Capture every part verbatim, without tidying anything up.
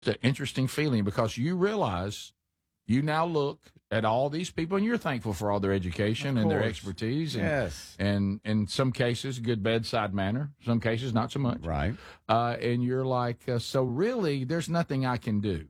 It's an interesting feeling because you realize you now look at all these people and you're thankful for all their education and their expertise. And, yes. And in some cases, good bedside manner. Some cases, not so much. Right. Uh, and you're like, uh, so really, there's nothing I can do.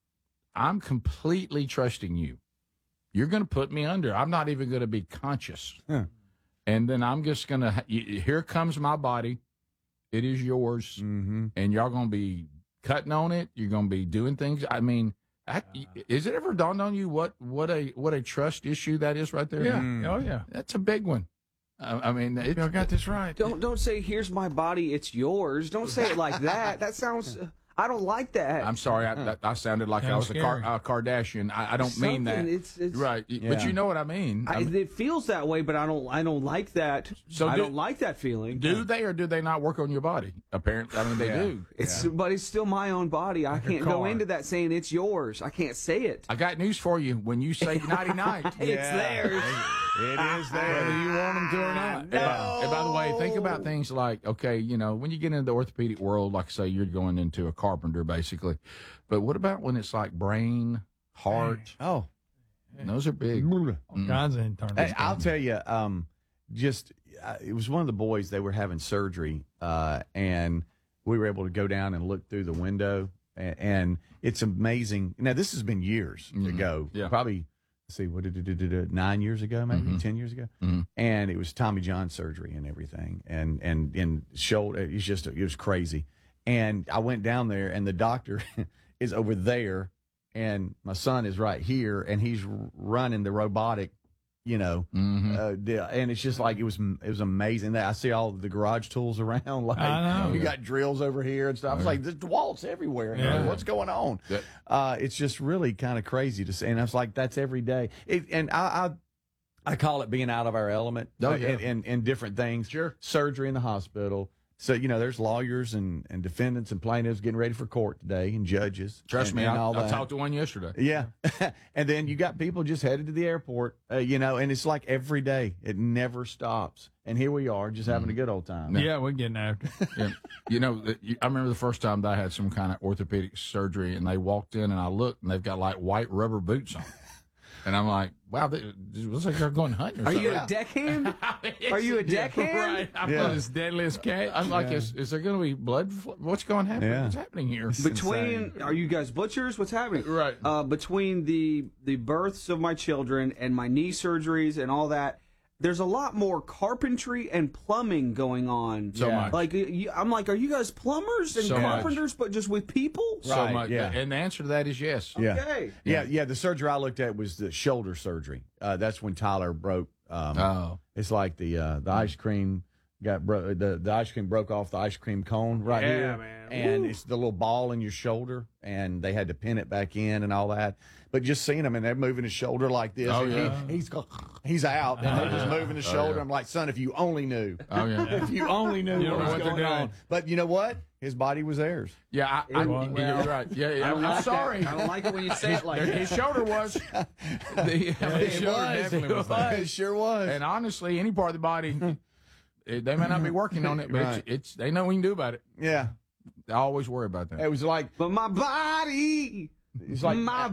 I'm completely trusting you. You're going to put me under. I'm not even going to be conscious. Huh. And then I'm just going to, here comes my body. It is yours. Mm-hmm. And y'all going to be cutting on it. You're going to be doing things. I mean, I, is it ever dawned on you what, what a what a trust issue that is right there? Yeah. Mm. Oh, yeah. That's a big one. I, I mean, it, I got this right. Don't don't say here's my body, it's yours. Don't say it like that. That sounds. I don't like that. I'm sorry, I, that, I sounded like I was a, Car, a Kardashian. I, I don't mean that. It's, it's, right, yeah. but you know what I mean. I, it feels that way, but I don't. I don't like that. So I do, don't like that feeling. Do they or do they not work on your body? Apparently, I mean they yeah. do. It's Yeah. but it's still my own body. I can't go into that saying it's yours. I can't say it. I got news for you. When you say nighty night, It's theirs. It is there. Whether you want them to or not. And, and by the way, think about things like, okay, you know, when you get into the orthopedic world, like I say, you're going into a carpenter, basically. But what about when it's like brain, heart? Oh. And those are big. All kinds of internal. Hey, I'll tell you, um, just uh, it was one of the boys. They were having surgery, uh, and we were able to go down and look through the window, and, and it's amazing. Now this has been years Mm-hmm. ago, Yeah. probably. Let's see, what did it do? Nine years ago, maybe Mm-hmm. ten years ago, Mhm. and it was Tommy John surgery and everything, and and and shoulder. It was just it was crazy. And I went down there, and the doctor is over there, and my son is right here, and he's r- running the robotic, you know, Mhm. uh, deal. And it's just like it was it was amazing that I see all the garage tools around. Like I know. you got drills over here and stuff. I was like, there's walls everywhere. And I'm like, Yeah. what's going on? Yeah. Uh, it's just really kind of crazy to see. And I was like, that's every day. It, and I, I I call it being out of our element. Oh, uh, yeah. in, in, in different things. Sure. Surgery in the hospital. So, you know, there's lawyers and, and defendants and plaintiffs getting ready for court today and judges. Trust and, me, and I, all I that. talked to one yesterday. Yeah. And then you got people just headed to the airport, uh, you know, and it's like every day. It never stops. And here we are just having a good old time. Yeah, we're getting after. Yeah. You know, the- you- I remember the first time that I had some kind of orthopedic surgery, and they walked in, and I looked, and they've got like white rubber boots on. And I'm like, wow, they, it looks like they're going hunting. Or Are you something. a deckhand? Are you a deckhand? Right. I'm Yeah. like, This deadliest cat. I'm like, is, is there going to be blood? fl- What's going to happen? Yeah. What's happening here? Between are you guys butchers? What's happening? Right. Uh, between the the births of my children and my knee surgeries and all that, there's a lot more carpentry and plumbing going on. So Yeah. much. Like you, I'm like, are you guys plumbers and So much. carpenters, but just with people? so Right, much. yeah. And the answer to that is yes. Yeah. Okay. Yeah. Yeah. The surgery I looked at was the shoulder surgery. Uh, that's when Tyler broke. Um, Oh. It's like the uh, the ice cream got bro- the the ice cream broke off the ice cream cone right Yeah, here, man. and Woo. it's the little ball in your shoulder, and they had to pin it back in and all that. But just seeing him and they're moving his shoulder like this, Oh, and yeah. he, he's go- he's out, and they're just moving his Oh, shoulder. yeah. I'm like, son, if you only knew, Oh, yeah. if you only knew You don't what know was what they're going on. doing. But you know what? His body was theirs. Yeah, I, I, was. you're right. Yeah, yeah. I don't I'm like sorry. That. I don't like it when you say it like There- that. His shoulder was. The, I mean, his his shoulder shoulder definitely was there. It sure was. And honestly, any part of the body, it, they may not be working on it, but Right. it's, it's they know what you can do about it. yeah, I always worry about that. it was like But my body, it's like my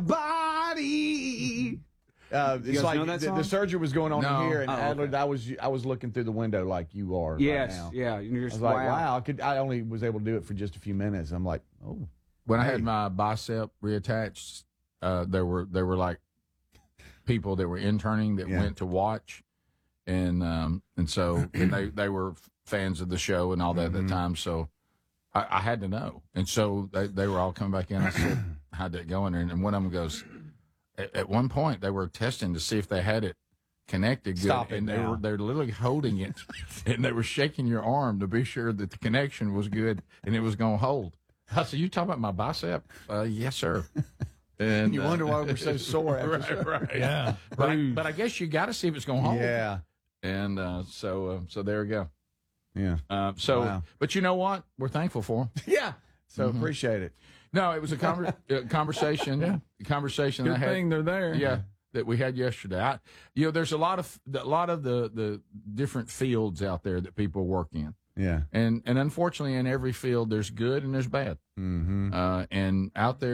body. Uh, guys it's like know that the, song? the surgery was going on No. in here, and Oh, Adler, okay. I was I was looking through the window like you are. Yes, right now. yeah. You're I just was like, wow. wow. I could. I only was able to do it for just a few minutes. I'm like, oh, When I Hey. had my bicep reattached, uh, there were there were like people that were interning that Yeah. went to watch, and um, and so and they they were fans of the show and all that Mm-hmm. at the time. So I, I had to know, and so they they were all coming back in. I said, "How'd that go in there?" And one of them goes, at, at one point they were testing to see if they had it connected good, Stop it and they now. were they're literally holding it, and they were shaking your arm to be sure that the connection was good and it was going to hold. I said, "You talking about my bicep?" Uh, yes, sir. And you uh, wonder why we're so sore after. right, right. Yeah. But I, but I guess you got to see if it's going to hold. Yeah, And uh, so uh, so there we go. yeah, Uh, so, Wow. but you know what? We're thankful for 'em. yeah. So Mm-hmm. appreciate it. No, it was a conver- uh, conversation. yeah. Conversation Good I had. thing they're there. Yeah, that we had yesterday. I, you know, there's a lot of a lot of the the different fields out there that people work in. Yeah. And and unfortunately, in every field, there's good and there's bad. Mm-hmm. Uh, and out there.